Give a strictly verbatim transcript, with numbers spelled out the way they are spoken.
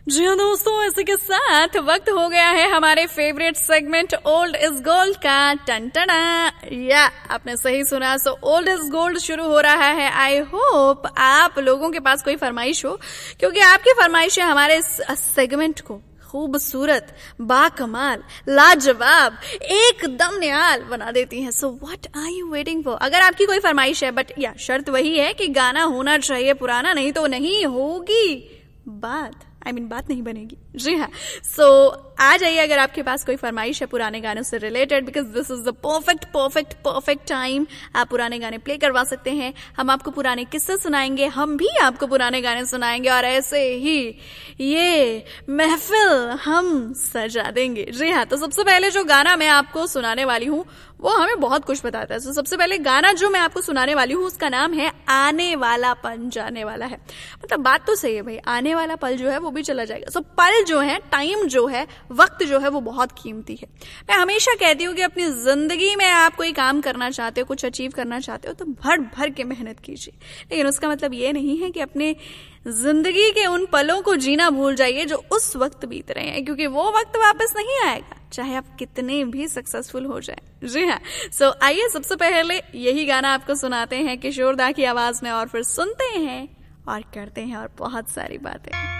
जी हाँ दोस्तों, इसी के साथ वक्त हो गया है हमारे favourite segment old is gold का। टनटना, या आपने सही सुना। सो ओल्ड इज गोल्ड शुरू हो रहा है। आई होप आप लोगों के पास कोई फरमाइश हो, क्योंकि आपकी फरमाइशें हमारे इस सेगमेंट को खूबसूरत, बाकमाल, लाजवाब, एकदम नियाल बना देती हैं। So what are you waiting for? अगर आपकी कोई फरमाइश है, बट या शर्त वही है कि गाना होना चाहिए पुराना, नहीं तो नहीं होगी बात। आई I मीन mean, बात नहीं बनेगी। जी हाँ, सो so, आ जाइए अगर आपके पास कोई फरमाइश है पुराने गानों से related, because this is the perfect perfect perfect time. आप पुराने गाने प्ले करवा सकते हैं, हम आपको पुराने किस्से सुनाएंगे, हम भी आपको पुराने गाने सुनाएंगे, और ऐसे ही ये महफिल हम सजा देंगे। जी हाँ, तो सबसे पहले जो गाना मैं आपको सुनाने वाली हूँ वो हमें बहुत कुछ बताता है। so, सबसे पहले गाना जो मैं आपको सुनाने वाली हूँ उसका नाम है आने वाला पल जाने वाला है। मतलब बात तो सही है भाई, आने वाला पल जो है वो भी चला जाएगा। सो so, पल जो है, टाइम जो है, वक्त जो है वो बहुत कीमती है। मैं हमेशा कहती हूँ कि अपनी जिंदगी में आप कोई काम करना चाहते हो, कुछ अचीव करना चाहते हो, तो भर भर के मेहनत कीजिए। लेकिन उसका मतलब ये नहीं है कि अपने जिंदगी के उन पलों को जीना भूल जाइए जो उस वक्त बीत रहे हैं, क्योंकि वो वक्त वापस नहीं आएगा, चाहे आप कितने भी सक्सेसफुल हो जाएं। जी हाँ, सो आइए सबसे पहले यही गाना आपको सुनाते हैं किशोर दा की आवाज में, और फिर सुनते हैं और करते हैं और बहुत सारी बातें।